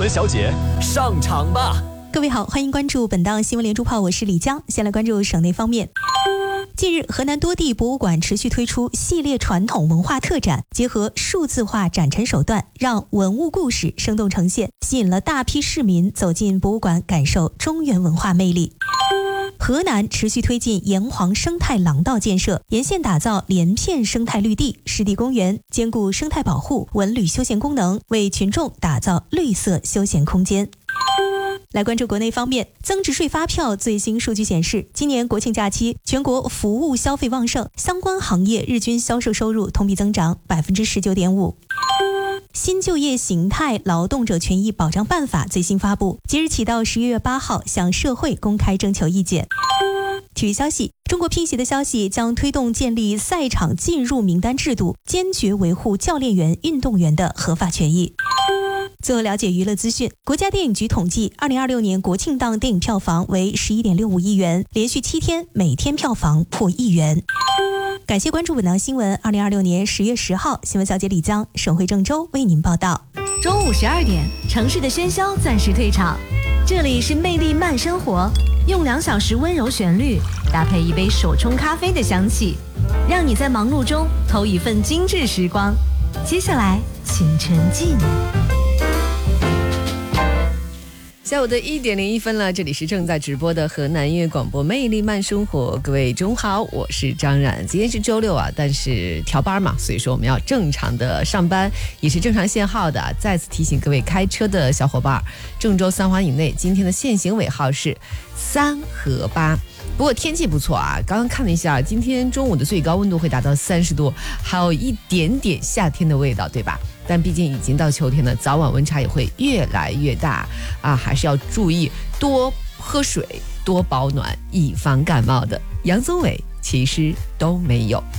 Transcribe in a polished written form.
文小姐上场吧。 各位好，欢迎关注本档新闻连珠炮，我是李江。先来关注省内方面。近日，河南多地博物馆持续推出系列传统文化特展，结合数字化展陈手段，让文物故事生动呈现，吸引了大批市民走进博物馆，感受中原文化魅力。河南持续推进炎黄生态廊道建设，沿线打造连片生态绿地、湿地公园，兼顾生态保护、文旅休闲功能，为群众打造绿色休闲空间。来关注国内方面，增值税发票最新数据显示，今年国庆假期，全国服务消费旺盛，相关行业日均销售收入同比增长 19.5%。新就业形态劳动者权益保障办法最新发布，即日起到11月8号向社会公开征求意见。体育消息，中国乒协的消息将推动建立赛场进入名单制度，坚决维护教练员、运动员的合法权益。最后了解娱乐资讯，国家电影局统计，2026年国庆档电影票房为11.65亿元，连续7天每天票房破1亿元。感谢关注本档新闻。2026年10月10号，新闻小姐李江，省会郑州为您报道。 中午12点，城市的喧嚣暂时退场，这里是魅力慢生活，用2小时温柔旋律搭配一杯手冲咖啡的香气，让你在忙碌中偷一份精致时光。接下来请沉浸。 下午的1点01分了，这里是正在直播的河南音乐广播魅力慢生活，各位中午好，我是张冉。今天是周六啊，但是调班嘛，所以说我们要正常的上班，也是正常限号的。再次提醒各位开车的小伙伴，郑州3环以内今天的限行尾号是3和8。不过天气不错啊，刚刚看了一下，今天中午的最高温度会达到30度，还有一点点夏天的味道，对吧？但毕竟已经到秋天了，早晚温差也会越来越大啊，还是要注意多喝水、多保暖，以防感冒的。杨宗纬其实都没有。